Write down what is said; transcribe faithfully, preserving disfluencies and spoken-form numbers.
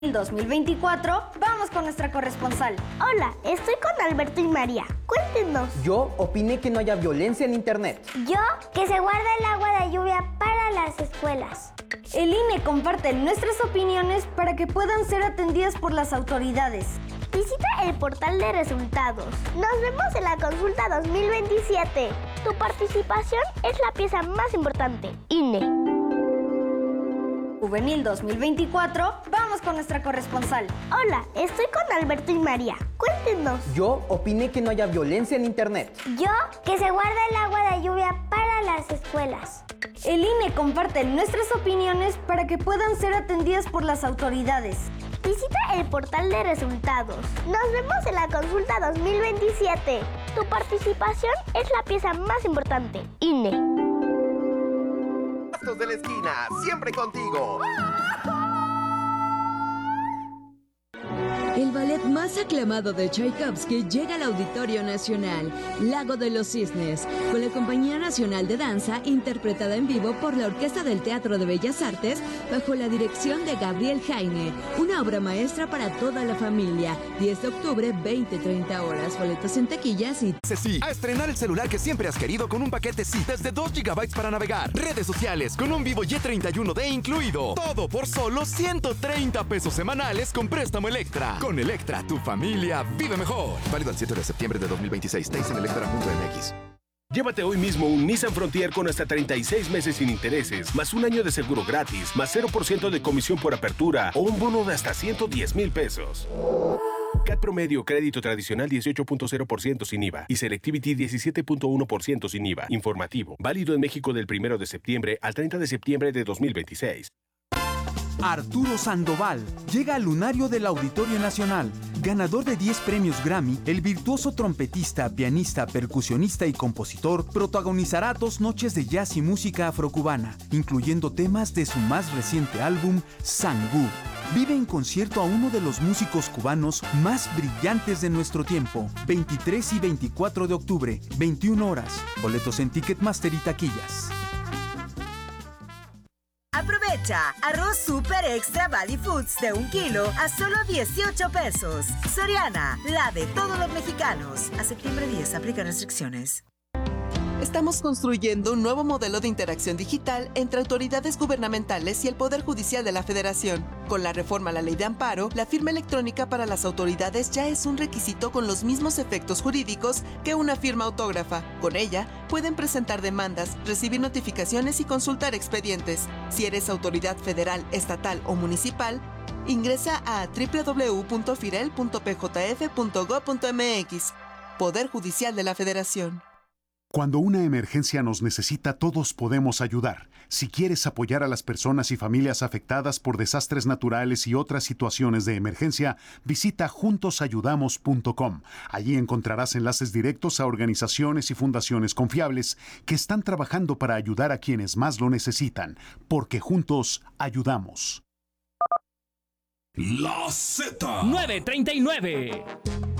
dos mil veinticuatro, vamos con nuestra corresponsal. Hola, estoy con Alberto y María. Cuéntenos. Yo opiné que no haya violencia en internet. Yo, que se guarda el agua de lluvia para las escuelas. El I N E comparte nuestras opiniones para que puedan ser atendidas por las autoridades. Visita el portal de resultados. Nos vemos en la consulta dos mil veintisiete. Tu participación es la pieza más importante. I N E. Juvenil dos mil veinticuatro, vamos con nuestra corresponsal. Hola, estoy con Alberto y María. Cuéntenos. Yo opiné que no haya violencia en internet. Yo, que se guarda el agua de lluvia para las escuelas. El I N E comparte nuestras opiniones para que puedan ser atendidas por las autoridades. Visita el portal de resultados. Nos vemos en la consulta dos mil veintisiete. Tu participación es la pieza más importante. I N E. De la esquina, siempre contigo. El ballet más aclamado de Tchaikovsky llega al Auditorio Nacional, Lago de los Cisnes, con la Compañía Nacional de Danza, interpretada en vivo por la Orquesta del Teatro de Bellas Artes, bajo la dirección de Gabriel Jaime. Una obra maestra para toda la familia. diez de octubre, veinte treinta horas. Boletos en taquillas y... Sí, a estrenar el celular que siempre has querido con un paquete sí, desde dos gigabytes para navegar, redes sociales, con un Vivo Y treinta y uno D incluido. Todo por solo ciento treinta pesos semanales con préstamo Electra. Con Electra, tu familia vive mejor. Válido el siete de septiembre de dos mil veintiséis. Tays en electra punto m x. Llévate hoy mismo un Nissan Frontier con hasta treinta y seis meses sin intereses, más un año de seguro gratis, más cero por ciento de comisión por apertura o un bono de hasta ciento diez mil pesos. C A T promedio, crédito tradicional dieciocho punto cero por ciento sin I V A y Selectivity diecisiete punto uno por ciento sin I V A. Informativo, válido en México del primero de septiembre al treinta de septiembre de dos mil veintiséis. Arturo Sandoval llega al lunario del Auditorio Nacional. Ganador de diez premios Grammy, el virtuoso trompetista, pianista, percusionista y compositor protagonizará dos noches de jazz y música afrocubana, incluyendo temas de su más reciente álbum, Sangú. Vive en concierto a uno de los músicos cubanos más brillantes de nuestro tiempo. veintitrés y veinticuatro de octubre, veintiuna horas. Boletos en Ticketmaster y taquillas. Aprovecha arroz super extra Valley Foods de un kilo a solo dieciocho pesos. Soriana, la de todos los mexicanos. A septiembre diez aplica restricciones. Estamos construyendo un nuevo modelo de interacción digital entre autoridades gubernamentales y el Poder Judicial de la Federación. Con la reforma a la Ley de Amparo, la firma electrónica para las autoridades ya es un requisito con los mismos efectos jurídicos que una firma autógrafa. Con ella, pueden presentar demandas, recibir notificaciones y consultar expedientes. Si eres autoridad federal, estatal o municipal, ingresa a doble u doble u doble u punto firel punto p j f punto gob punto m x. Poder Judicial de la Federación. Cuando una emergencia nos necesita, todos podemos ayudar. Si quieres apoyar a las personas y familias afectadas por desastres naturales y otras situaciones de emergencia, visita juntos ayudamos punto com. Allí encontrarás enlaces directos a organizaciones y fundaciones confiables que están trabajando para ayudar a quienes más lo necesitan, porque juntos ayudamos. La Z. nueve treinta y nueve.